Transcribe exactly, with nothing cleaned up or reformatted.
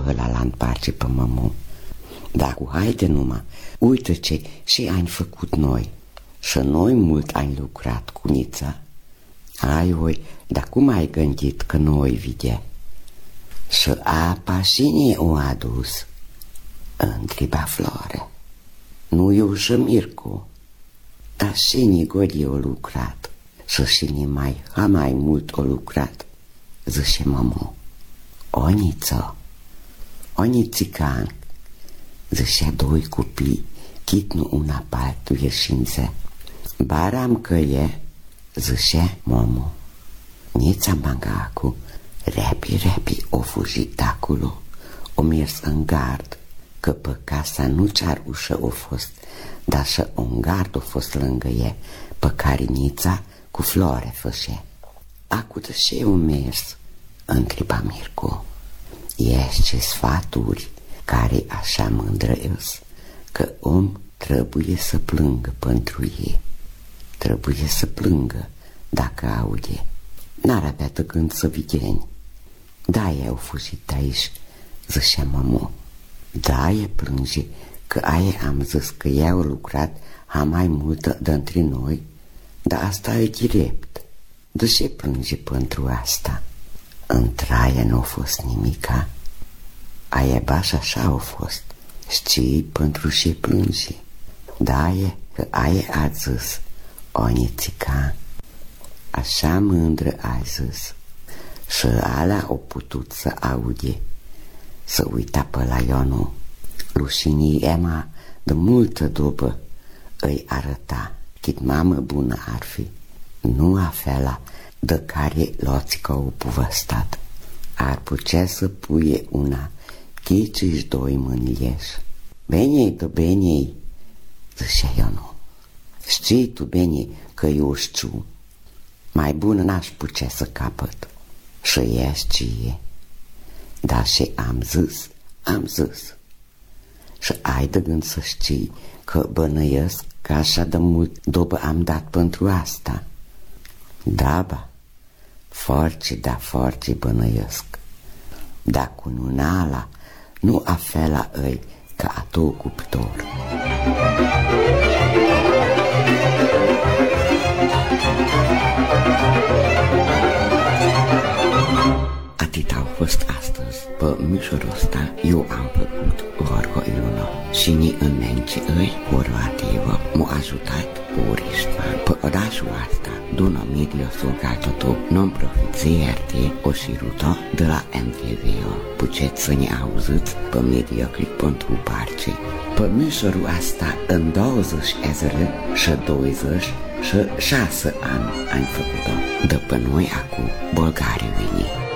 ăla la întoarce pe mămu. Dar cu haide numai, uite ce și ani făcut noi. Și noi mult ani lucrat cu Nița. Ai, oi, dar cum ai gândit că noi vide? Și apa cine o adus? Întreba Flore. Nu eu și Mircu. Dar cine godi o lucrat? Și cine mai, ha mai mult o lucrat? Zice mămu. O Niță, o Nițican. Zicea doi copii, chit nu una pe altul ieșințe. Baram că e, zicea mămu. Nița Bangacu, repi, repi, o fugit de acolo, o mers în gard, că pe casa nu ce-ar ușă o fost, dar și un gard o fost lângă e, pe care Nița cu Flore fășe. Acu de ce eu mers? Întreba Mircu. Ești ce sfaturi care așa mândră îs, că om trebuie să plângă pentru ei. Trebuie să plângă dacă aude. N-ar avea de gând să vigeni. Da-i au fugit aici, zicea mămu. Da-i plânge, că aia am zis că i-au lucrat ha mai multă de-ntre noi, dar asta e drept. De ce plânge pentru asta? Într-aia nu a fost nimica. Aia baș așa a fost. Știi pentru ce plânge? Da, e că aia a zis, o Nițica. Așa mândră a zis. Și ala o putut să aude. Să uita pe la Ionu. Lușinii Ema de multă dobă îi arăta cât mamă bună ar fi. Nu afela de care loțica o povăstat. Ar putea să puie una chici-și doi mânilieș. Bine-i de bine-i, zicea Ionu. Știi tu bine că eu știu. Mai bun n-aș putea să capăt. Și ești ce e. Dar și am zis, am zis. Și ai de gând să știi că bănăiesc că așa de mult dobă am dat pentru asta. Da, ba, forci, da, forci bănăiesc. Dar cu nunala nu afela îi ca a tău cuptor. Atât au fost astăzi. Pe mișorul ăsta eu am făcut Gorgo Iluna. Și ni în mence îi Horvativă m-a ajutat Oristman. Pe orașul asta Duna Media Solgato non-profit Z R T o șirută de la M T V O. Puteți să ne auziți pe mediaclip punct parce. Pe mișorul asta în douăzeci și douăzeci și șase ani am făcut-o. De pe noi acum Bulgarii vine.